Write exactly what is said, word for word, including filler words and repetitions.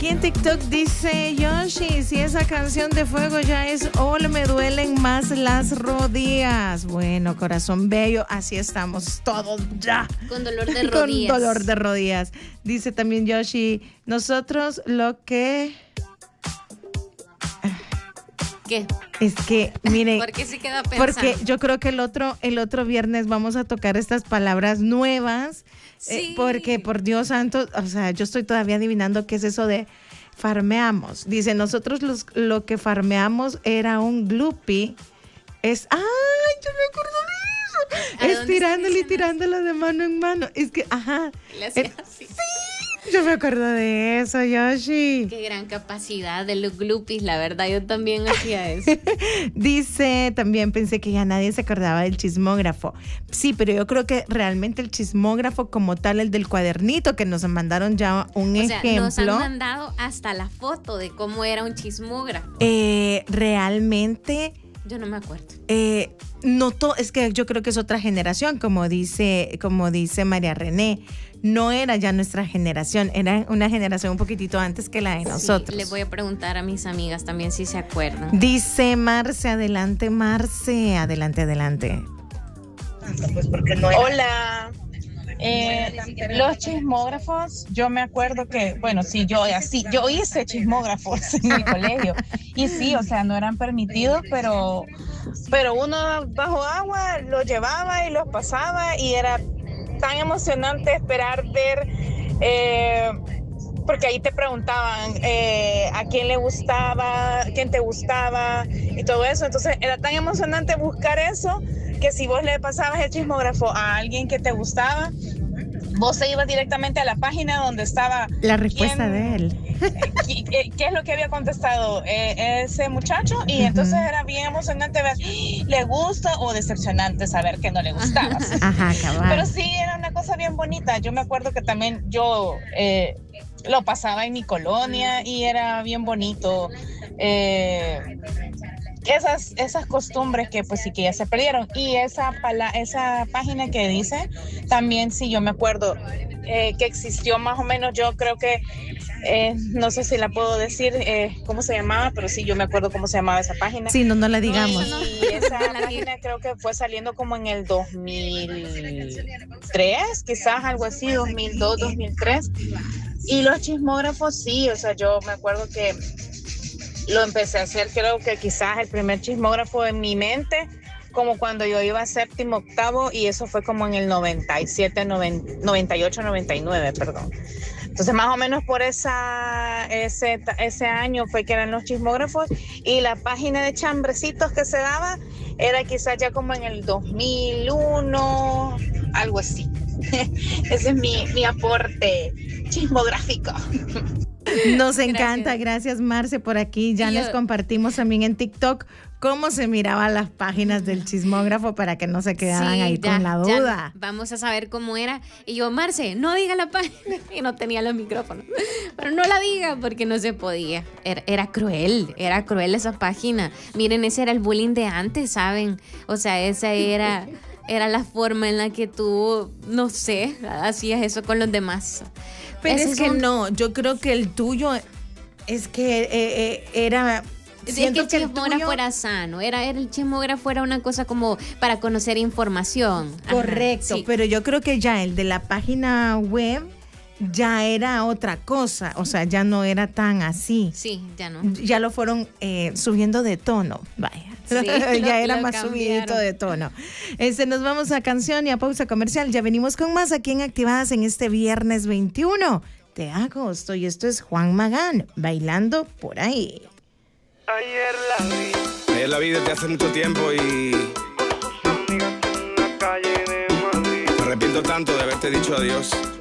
Aquí en TikTok dice Yoshi, si esa canción de Fuego ya es All, me duelen más las rodillas. Bueno, corazón bello, así estamos todos ya. Con dolor de rodillas. Con dolor de rodillas. Dice también Yoshi, nosotros lo que... ¿Qué? Es que, mire, ¿Por qué se queda pensando? Porque yo creo que el otro, el otro viernes vamos a tocar estas palabras nuevas. Sí. Eh, porque, por Dios santo, o sea, yo estoy todavía adivinando qué es eso de farmeamos. Dice, nosotros los, lo que farmeamos era un gloopy. Es, ¡ay, yo me acuerdo de eso! Es tirándole y tirándole de mano en mano. Es que, ajá. Le hacía eh, así. Sí. Yo me acuerdo de eso, Yoshi. Qué gran capacidad de los gloopies, la verdad, yo también hacía eso. Dice, también pensé que ya nadie se acordaba del chismógrafo. Sí, pero yo creo que realmente el chismógrafo como tal, el del cuadernito, que nos mandaron ya un o ejemplo. sea, nos han mandado hasta la foto de cómo era un chismógrafo. Eh, realmente... Yo no me acuerdo. Eh, no to, es que yo creo que es otra generación, como dice, como dice María René. No era ya nuestra generación, era una generación un poquitito antes que la de nosotros. Sí, les voy a preguntar a mis amigas también si se acuerdan. Dice Marce, adelante Marce, adelante, adelante. Hola. Eh, los chismógrafos, yo me acuerdo que, bueno, sí, yo así, yo hice chismógrafos en mi colegio y sí, o sea, no eran permitidos, pero, pero uno bajo agua los llevaba y los pasaba y era tan emocionante esperar ver, eh, porque ahí te preguntaban eh, a quién le gustaba, quién te gustaba y todo eso, entonces era tan emocionante buscar eso que si vos le pasabas el chismógrafo a alguien que te gustaba, vos te ibas directamente a la página donde estaba la respuesta quién, de él. ¿Qué, ¿Qué es lo que había contestado eh, ese muchacho? Y uh-huh. entonces era bien emocionante ver, le gusta o decepcionante saber que no le gustaba. Ajá, cabal. Pero sí, era una cosa bien bonita. Yo me acuerdo que también yo eh, lo pasaba en mi colonia y era bien bonito. Eh, Esas, esas costumbres que pues sí que ya se perdieron y esa, pala, esa página que dice también sí yo me acuerdo eh, que existió más o menos, yo creo que eh, no sé si la puedo decir eh, cómo se llamaba, pero sí yo me acuerdo cómo se llamaba esa página. Sí, no, no la digamos. Y esa página creo que fue saliendo como en el dos mil tres, quizás algo así, dos mil dos, dos mil tres, y los chismógrafos sí, o sea yo me acuerdo que lo empecé a hacer, creo que quizás el primer chismógrafo en mi mente, como cuando yo iba a séptimo, octavo, y eso fue como en el noventa y siete, noventa y ocho, noventa y nueve, perdón. Entonces, más o menos por esa, ese, ese año fue que eran los chismógrafos, y la página de chambrecitos que se daba era quizás ya como en el dos mil uno, algo así. Ese es mi, mi aporte chismográfico. Nos encanta, gracias, gracias Marce por aquí. Ya les compartimos también en TikTok cómo se miraban las páginas del chismógrafo para que no se quedaran sí, ahí ya, con la duda. Vamos a saber cómo era. Y yo, Marce, no diga la página. Y no tenía los micrófonos. Pero no la diga porque no se podía. Era, era cruel, era cruel esa página. Miren, ese era el bullying de antes, ¿saben? O sea, esa era... Era la forma en la que tú, no sé, hacías eso con los demás. Pero es, es que un... no, yo creo que el tuyo es que eh, eh, era... Es que el chismógrafo tuyo... fuera sano, era, era el chismógrafo era una cosa como para conocer información. Correcto, sí. Pero yo creo que ya el de la página web ya era otra cosa, o sea, ya no era tan así. Sí, ya no. Ya lo fueron eh, subiendo de tono, vaya. Sí, ya lo, era lo más cambiaron. Subidito de tono. Este, nos vamos a canción y a pausa comercial. Ya venimos con más aquí en Activadas en este viernes veintiuno de agosto. Y esto es Juan Magán, bailando por ahí. Ayer la vi. Ayer la vi desde hace mucho tiempo y... Me arrepiento tanto de haberte dicho adiós.